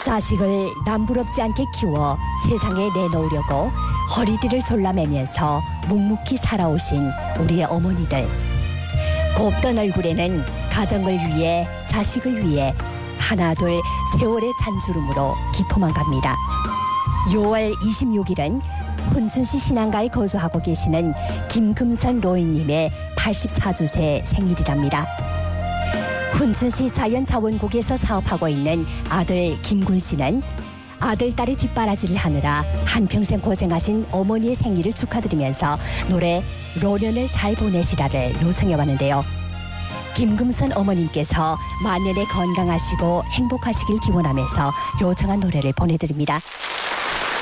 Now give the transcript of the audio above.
자식을 남부럽지 않게 키워 세상에 내놓으려고 허리띠를 졸라매면서 묵묵히 살아오신 우리의 어머니들. 곱던 얼굴에는 가정을 위해 자식을 위해 하나둘 세월의 잔주름으로 기포만 갑니다. 6월 26일은 훈춘시 신안가에 거주하고 계시는 김금선 노인님의 84주세 생일이랍니다. 훈춘시 자연자원국에서 사업하고 있는 아들 김군 씨는 아들, 딸의 뒷바라지를 하느라 한평생 고생하신 어머니의 생일을 축하드리면서 노래 노년을 잘 보내시라를 요청해 왔는데요. 김금선 어머님께서 만년에 건강하시고 행복하시길 기원하면서 요청한 노래를 보내드립니다.